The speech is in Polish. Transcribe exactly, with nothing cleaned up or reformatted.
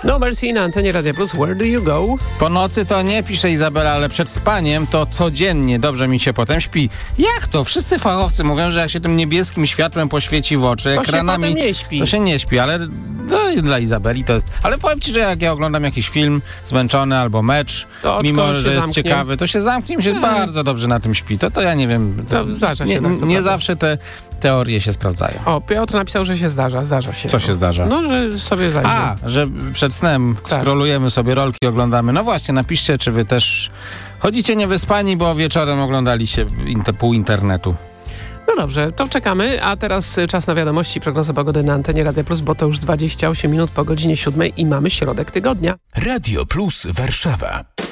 No Mercy na antenie Radia Plus. Where do you go? Po nocy to nie, pisze Izabela, ale przed spaniem to codziennie dobrze mi się potem śpi. Jak to? Wszyscy fachowcy mówią, że jak się tym niebieskim światłem poświeci w oczy, to ekranami, się potem nie śpi. to się nie śpi, ale no, dla Izabeli to jest... Ale powiem ci, że jak ja oglądam jakiś film zmęczony albo mecz, To oczko mimo się że jest zamknie. ciekawy, to się zamknie, mi się Hmm. bardzo dobrze na tym śpi. To, to ja nie wiem. To, To zdarza się nie tak, to nie prawda. zawsze te teorie się sprawdzają. O, Piotr napisał, że się zdarza. Zdarza się. Co się zdarza? No, że sobie zajdzie. A, że przed snem Tak. scrollujemy sobie rolki, oglądamy. No właśnie, napiszcie, czy wy też chodzicie niewyspani, bo wieczorem oglądaliście inter, pół internetu. No dobrze, to czekamy, a teraz czas na wiadomości i prognozę pogody na antenie Radia Plus, bo to już dwadzieścia osiem minut po godzinie siódmej i mamy środek tygodnia. Radio Plus Warszawa.